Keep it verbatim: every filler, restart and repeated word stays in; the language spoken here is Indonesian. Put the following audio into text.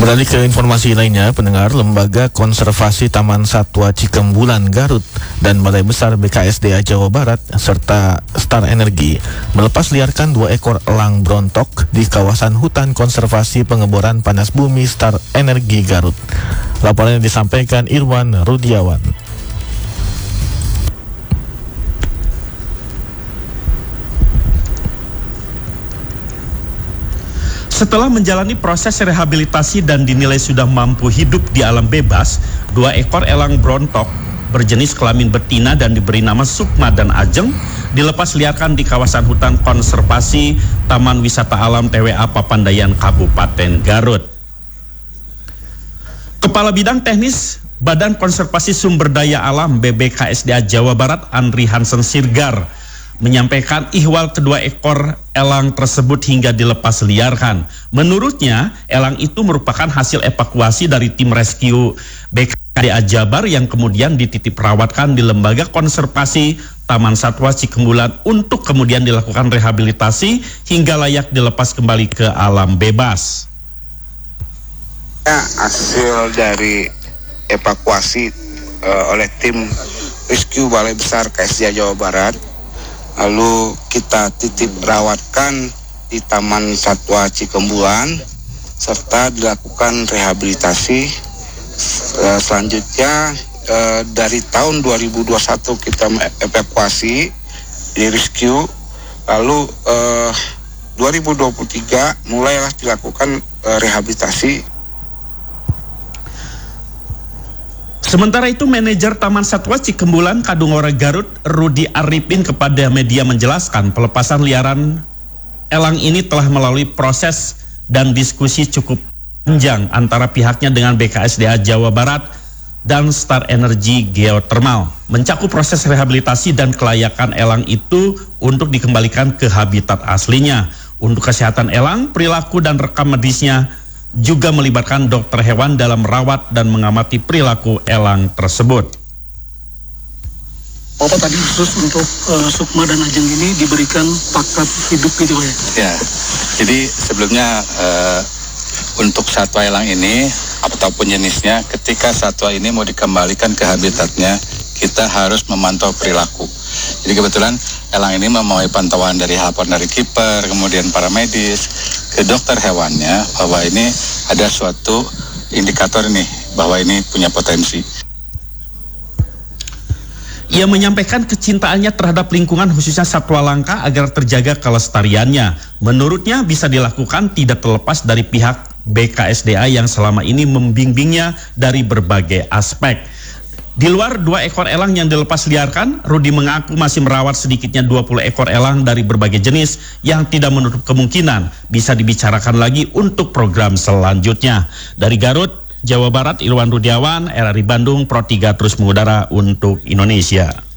Beralih ke informasi lainnya, pendengar, Lembaga Konservasi Taman Satwa Cikembulan Garut dan Balai Besar B K S D A Jawa Barat serta Star Energi melepas liarkan dua ekor elang brontok di kawasan hutan konservasi pengeboran panas bumi Star Energi Garut. Laporannya disampaikan Irwan Rudiawan. Setelah menjalani proses rehabilitasi dan dinilai sudah mampu hidup di alam bebas, dua ekor elang brontok berjenis kelamin betina dan diberi nama Sukma dan Ajeng dilepas liarkan di kawasan hutan konservasi Taman Wisata Alam T W A Papandayan Kabupaten Garut. Kepala Bidang Teknis Badan Konservasi Sumber Daya Alam B B K S D A Jawa Barat Andri Hansen Sirgar menyampaikan ihwal kedua ekor elang tersebut hingga dilepas liarkan. Menurutnya, elang itu merupakan hasil evakuasi dari tim rescue B K S D A Jabar yang kemudian dititip rawatkan di Lembaga Konservasi Taman Satwa Cikembulan untuk kemudian dilakukan rehabilitasi hingga layak dilepas kembali ke alam bebas. Ya, hasil dari evakuasi uh, oleh tim rescue Balai Besar K S D A Jawa Barat, lalu kita titip rawatkan di Taman Satwa Cikembulan serta dilakukan rehabilitasi. Selanjutnya eh, dari tahun dua ribu dua puluh satu kita evakuasi di rescue, lalu eh, dua ribu dua puluh tiga mulailah dilakukan eh, rehabilitasi. Sementara itu, manajer Taman Satwa Cikembulan Kadungora Garut, Rudi Arifin, kepada media menjelaskan pelepasan liaran elang ini telah melalui proses dan diskusi cukup panjang antara pihaknya dengan B K S D A Jawa Barat dan Star Energi Geothermal, mencakup proses rehabilitasi dan kelayakan elang itu untuk dikembalikan ke habitat aslinya. Untuk kesehatan elang, perilaku dan rekam medisnya juga melibatkan dokter hewan dalam merawat dan mengamati perilaku elang tersebut. Bapak tadi khusus untuk uh, Sukma dan Ajeng ini diberikan paket hidup gitu ya? Ya, jadi sebelumnya uh, untuk satwa elang ini ataupun jenisnya, ketika satwa ini mau dikembalikan ke habitatnya, kita harus memantau perilaku. Jadi kebetulan elang ini memenuhi pantauan dari laporan dari kiper, kemudian para medis, ke dokter hewannya bahwa ini ada suatu indikator nih bahwa ini punya potensi. Ia menyampaikan kecintaannya terhadap lingkungan khususnya satwa langka agar terjaga kelestariannya. Menurutnya bisa dilakukan tidak terlepas dari pihak B K S D A yang selama ini membimbingnya dari berbagai aspek. Di luar dua ekor elang yang dilepas liarkan, Rudi mengaku masih merawat sedikitnya dua puluh ekor elang dari berbagai jenis yang tidak menutup kemungkinan bisa dibicarakan lagi untuk program selanjutnya. Dari Garut, Jawa Barat, Irwan Rudiawan, R R I Bandung, Pro tiga terus mengudara untuk Indonesia.